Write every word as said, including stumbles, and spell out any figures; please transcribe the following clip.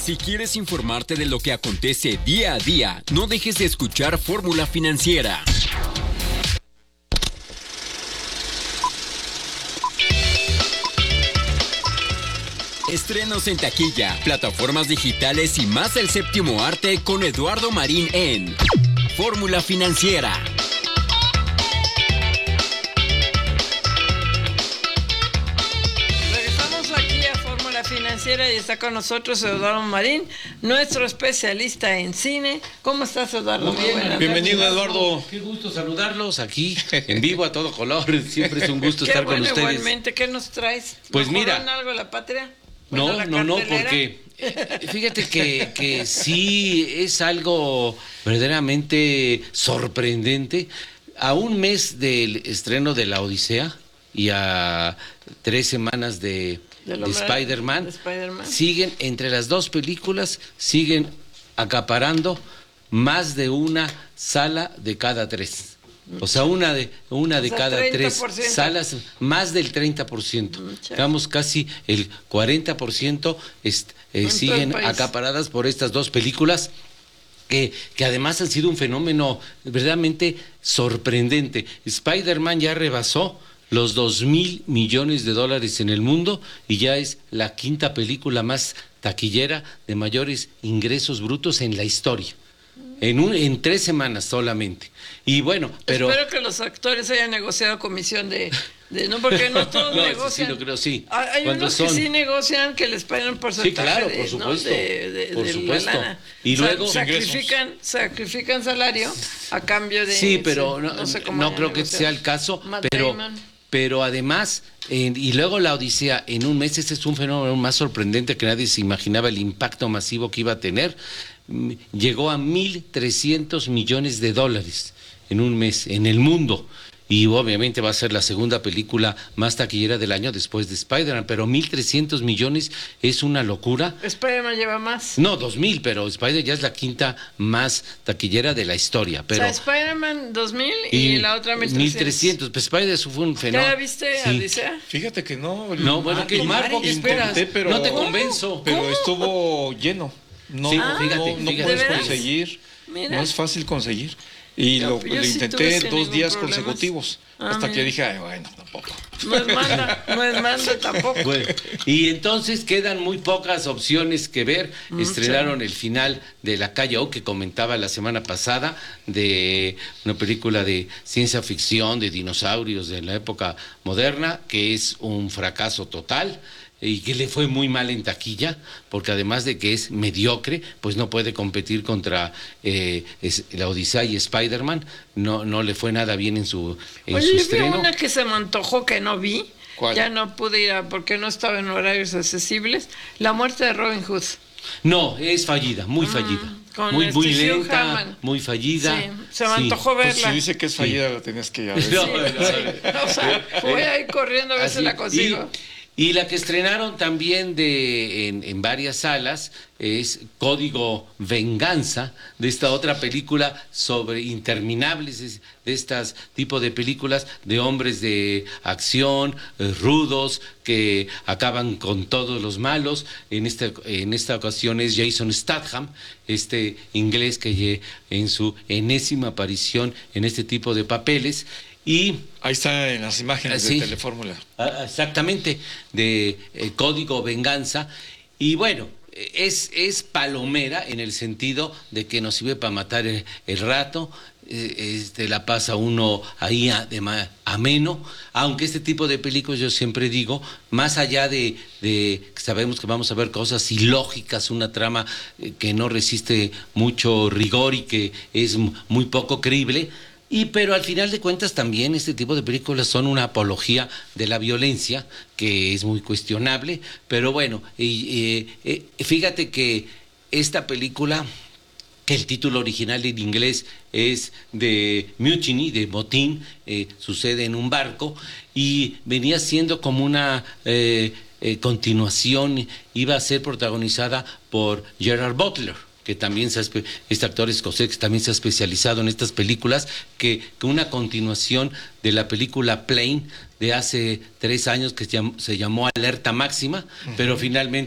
Si quieres informarte de lo que acontece día a día, no dejes de escuchar Fórmula Financiera. Estrenos en taquilla, plataformas digitales y más del séptimo arte con Eduardo Marín en Fórmula Financiera. Regresamos aquí a Fórmula Financiera y está con nosotros Eduardo Marín, nuestro especialista en cine. ¿Cómo estás, Eduardo? Muy bien, bienvenido, Eduardo. Qué gusto saludarlos aquí en vivo a todo color. Siempre es un gusto Qué estar bueno, con ustedes. Igualmente, ¿qué nos traes? Pues mira, ¿en algo la patria? No, Bueno, no, no, porque fíjate que, que sí es algo verdaderamente sorprendente. A un mes del estreno de La Odisea y a tres semanas de, de, de Spider-Man, Spider siguen entre las dos películas, siguen acaparando más de una sala de cada tres. O sea, una de una de o sea, cada tres salas, más del treinta por ciento. Digamos, casi el cuarenta por ciento est, eh, siguen acaparadas por estas dos películas, que, que además han sido un fenómeno verdaderamente sorprendente. Spider-Man ya rebasó los dos mil millones de dólares en el mundo y ya es la quinta película más taquillera de mayores ingresos brutos en la historia. En, un, en tres semanas solamente. Y bueno, pero... Espero que los actores hayan negociado comisión de... de no, porque no todos no, negocian. Sí, lo creo, sí. Hay unos son... que sí negocian que les pagan un porcentaje. Sí, claro, por supuesto. ¿no? de, de, por de supuesto. La lana. Y o sea, luego... Sacrifican, sacrifican salario a cambio de... Sí, pero no, no, sé cómo no creo que sea el caso, Matt pero... Damon. Pero además, eh, y luego La Odisea en un mes, ese es un fenómeno más sorprendente que nadie se imaginaba el impacto masivo que iba a tener. Llegó a mil trescientos millones de dólares en un mes en el mundo. Y obviamente va a ser la segunda película más taquillera del año después de Spider-Man, pero mil trescientos millones es una locura. Spider-Man lleva más. No, dos mil, pero Spider ya es la quinta más taquillera de la historia. Pero, o sea, Spider-Man dos mil y, y la otra mil trescientos. mil trescientos, pues Spider fue un fenómeno. ¿Ya la viste, sí. Odisea? Fíjate que no. No, bueno, que Marco, ¿qué esperas? Pero, no te convenzo. Pero ¿Cómo? Estuvo lleno. No, sí, ah, fíjate, no, no fíjate. puedes conseguir. Mira. No es fácil conseguir. Y yo, lo, yo lo sí intenté dos días problemas. consecutivos. Ah, hasta mira. que dije, ay, bueno, tampoco. No es manda, no es manda tampoco. Bueno, y entonces quedan muy pocas opciones que ver. Mm, Estrenaron sí. el final de La Calle O, que comentaba la semana pasada, de una película de ciencia ficción, de dinosaurios de la época moderna, que es un fracaso total. Y que le fue muy mal en taquilla, porque además de que es mediocre, pues no puede competir contra eh, es, La Odisea y Spider-Man, no, no le fue nada bien en su, en Oye, su yo estreno. vi una que se me antojó que no vi, ¿Cuál? Ya no pude ir a, porque no estaba en horarios accesibles, La muerte de Robin Hood. No, es fallida, muy fallida. Mm, con muy, muy Steve lenta, Harman. muy fallida. Sí, se me sí. antojó verla. Pues si dice que es fallida, sí. la tenías que ir a ver. No, sí, no, no, sí. No, o sea, voy a ir corriendo a ver si la consigo. Y, Y la que estrenaron también de en, en varias salas es Código Venganza, de esta otra película sobre interminables, de estas tipo de películas de hombres de acción, eh, rudos, que acaban con todos los malos. En esta, en esta ocasión es Jason Statham, este inglés que en su enésima aparición en este tipo de papeles. Y ahí está en las imágenes sí, de Telefórmula. Exactamente, de eh, Código Venganza. Y bueno, es, es palomera en el sentido de que nos sirve para matar el, el rato, eh, este, la pasa uno ahí a, de ma, ameno, aunque este tipo de películas, yo siempre digo, más allá de, de sabemos que vamos a ver cosas ilógicas, una trama eh, que no resiste mucho rigor y que es muy poco creíble. Y pero al final de cuentas también este tipo de películas son una apología de la violencia, que es muy cuestionable, pero bueno, y, eh, eh, fíjate que esta película, que el título original en inglés es de Mutiny, de motín, eh, sucede en un barco, y venía siendo como una eh, eh, continuación, iba a ser protagonizada por Gerard Butler, que también se ha, este actor escocés que también se ha especializado en estas películas, que, que una continuación de la película Plane de hace tres años que se llamó, se llamó Alerta Máxima, uh-huh. pero finalmente